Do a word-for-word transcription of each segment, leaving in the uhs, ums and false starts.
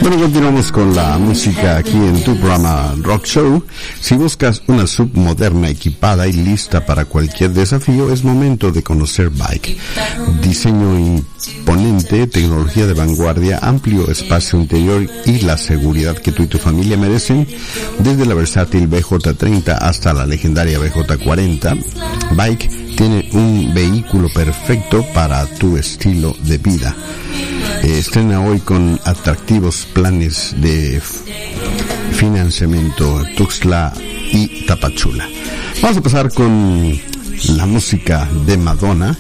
Bueno, continuamos con la música aquí en tu programa Rock Show. Si buscas una sub moderna, equipada y lista para cualquier desafío, es momento de conocer Bike. Diseño imponente, tecnología de vanguardia, amplio espacio interior y la seguridad que tú y tu familia merecen. Desde la versátil B J treinta hasta la legendaria B J cuarenta, Bike tiene un vehículo perfecto para tu estilo de vida. Eh, estrena hoy con atractivos planes de f- financiamiento Tuxtla y Tapachula. Vamos a pasar con la música de Madonna.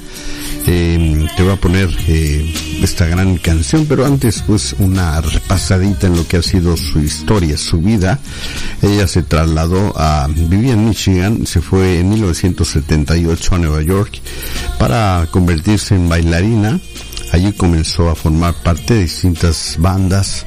Eh, te voy a poner eh, esta gran canción, pero antes pues una repasadita en lo que ha sido su historia, su vida. Ella se trasladó a, vivía en Michigan, se fue en mil novecientos setenta y ocho a Nueva York para convertirse en bailarina. Allí comenzó a formar parte de distintas bandas.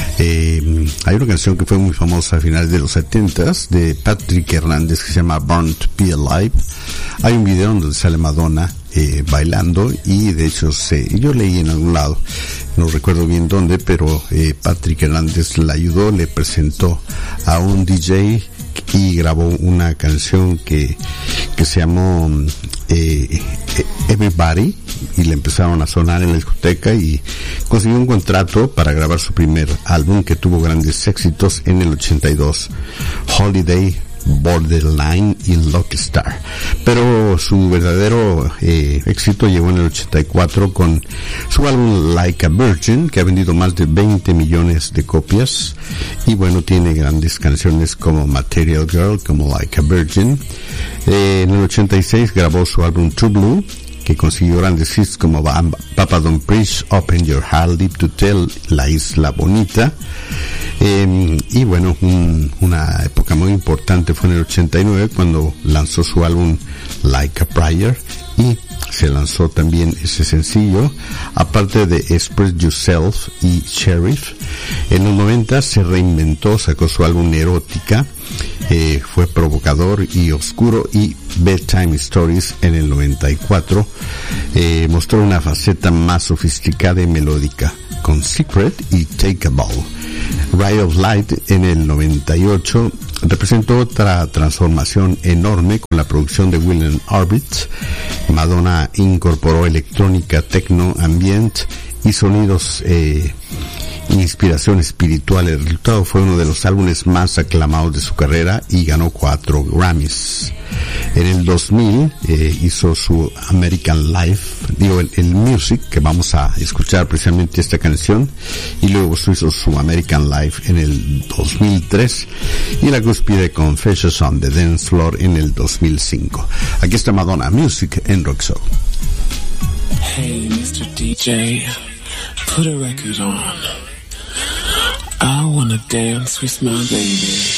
Eh, hay una canción que fue muy famosa a finales de los setentas de Patrick Hernández que se llama Born to Be Alive. Hay un video donde sale Madonna eh, bailando y de hecho se, yo leí en algún lado, no recuerdo bien dónde, pero eh, Patrick Hernández la ayudó, le presentó a un D J y grabó una canción que que se llamó eh, Everybody y le empezaron a sonar en la discoteca y consiguió un contrato para grabar su primer álbum que tuvo grandes éxitos en el ochenta y dos, Holiday, Borderline y Lucky Star. Pero su verdadero eh, éxito llegó en el ochenta y cuatro con su álbum Like a Virgin, que ha vendido más de veinte millones de copias y bueno, tiene grandes canciones como Material Girl, como Like a Virgin. Eh, en el ochenta y seis grabó su álbum True Blue, que consiguió grandes hits como Papa Don't Preach, Open Your Heart, Live to Tell, La Isla Bonita. Eh, y bueno, un, una época muy importante fue en el ochenta y nueve cuando lanzó su álbum Like a Prayer y se lanzó también ese sencillo, aparte de Express Yourself y Sheriff. En los noventa se reinventó, sacó su álbum Erótica, eh, fue provocador y oscuro, y Bedtime Stories en el noventa y cuatro eh, mostró una faceta más sofisticada y melódica con Secret y Take a Bow. Ray of Light en el noventa y ocho representó otra transformación enorme con la producción de William Orbit. Madonna incorporó electrónica, techno, ambient y sonidos eh, inspiración espiritual. El resultado fue uno de los álbumes más aclamados de su carrera y ganó cuatro Grammys. En el dos mil eh, hizo su American Life, digo el, el Music, que vamos a escuchar precisamente esta canción, y luego hizo su American Life en el dos mil tres y la cúspide Confessions on the Dance Floor en el dos mil cinco. Aquí está Madonna, Music en Rock Show. Hey, mister D J, put a record on. I wanna dance with my baby.